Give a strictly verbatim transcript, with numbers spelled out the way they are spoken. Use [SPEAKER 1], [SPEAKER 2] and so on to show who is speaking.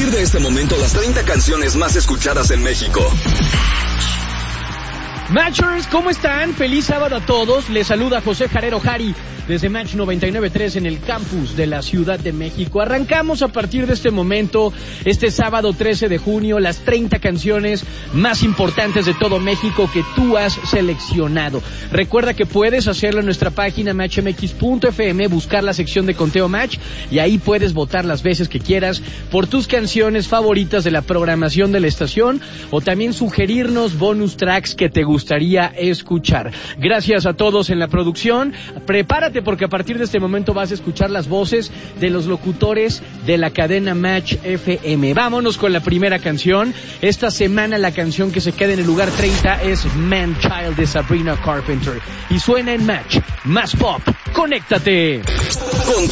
[SPEAKER 1] partir de este momento, las treinta canciones más escuchadas en México.
[SPEAKER 2] Matchers, ¿cómo están? Feliz sábado a todos. Les saluda José Jarero Jari desde Match noventa y nueve punto tres en el campus de la Ciudad de México. Arrancamos a partir de este momento, este sábado trece de junio, las treinta canciones más importantes de todo México que tú has seleccionado. Recuerda que puedes hacerlo en nuestra página match m x punto f m, buscar la sección de conteo Match y ahí puedes votar las veces que quieras por tus canciones favoritas de la programación de la estación o también sugerirnos bonus tracks que te gustaría escuchar. Gracias a todos en la producción. Prepárate porque a partir de este momento vas a escuchar las voces de los locutores de la cadena Match F M. Vámonos con la primera canción. Esta semana la canción que se queda en el lugar treinta es Man Child de Sabrina Carpenter y suena en Match. Más pop. ¡Conéctate!
[SPEAKER 1] Con